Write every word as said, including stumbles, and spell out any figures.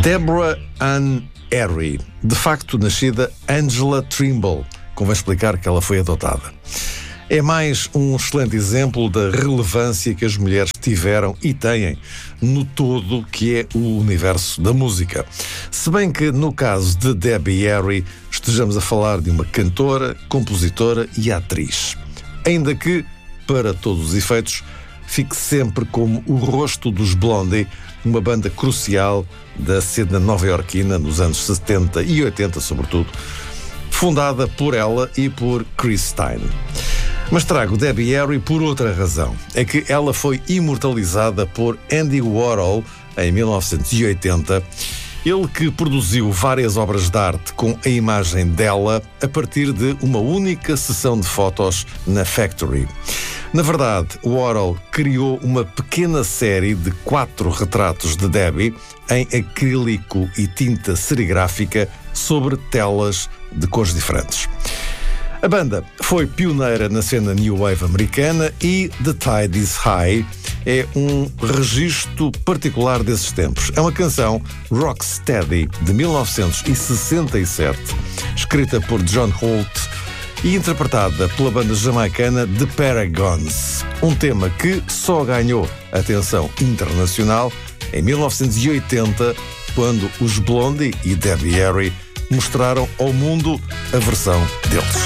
Deborah Ann Harry, de facto nascida Angela Trimble. Convém explicar que ela foi adotada. É mais um excelente exemplo da relevância que as mulheres tiveram e têm no todo que é o universo da música. Se bem que, no caso de Debbie Harry, estejamos a falar de uma cantora, compositora e atriz. Ainda que, para todos os efeitos, fique sempre como o rosto dos Blondie, uma banda crucial da cena nova-iorquina nos anos setenta e oitenta, sobretudo, fundada por ela e por Chris Stein. Mas trago Debbie Harry por outra razão. É que ela foi imortalizada por Andy Warhol em mil novecentos e oitenta, ele que produziu várias obras de arte com a imagem dela a partir de uma única sessão de fotos na Factory. Na verdade, Warhol criou uma pequena série de quatro retratos de Debbie em acrílico e tinta serigráfica sobre telas de cores diferentes. A banda foi pioneira na cena New Wave americana e The Tide is High é um registro particular desses tempos. É uma canção Rocksteady de mil novecentos e sessenta e sete, escrita por John Holt e interpretada pela banda jamaicana The Paragons. Um tema que só ganhou atenção internacional em mil novecentos e oitenta, quando os Blondie e Debbie Harry mostraram ao mundo a versão deles.